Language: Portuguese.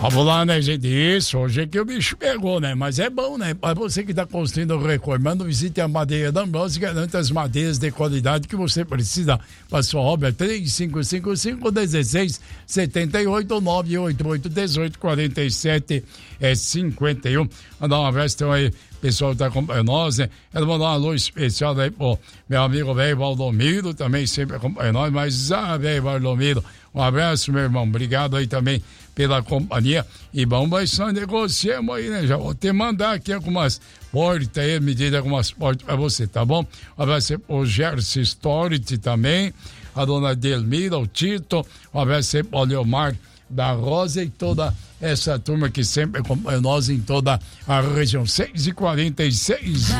Vamos lá, né, gente? Isso, hoje é que o bicho pegou, né? Mas é bom, né? Para você que está construindo ou reformando, visite a Madeira da Ambrose e garanta as madeiras de qualidade que você precisa para sua obra. 3555-1678 ou 988-1847-51. Mandar um abraço então aí, pessoal que tá acompanhando nós, né? Quero mandar um alô especial aí pro meu amigo velho Valdomiro, também sempre acompanha nós, mas velho Valdomiro, um abraço, meu irmão, obrigado aí também pela companhia, e vamos só negociamos aí, né? Já vou te mandar aqui algumas portas aí, medida algumas portas pra você, tá bom? Um abraço pro Gerson Storage também, a dona Delmira, o Tito, um abraço pro Leomar da Rosa e toda essa turma que sempre acompanha nós em toda a região. 6h46.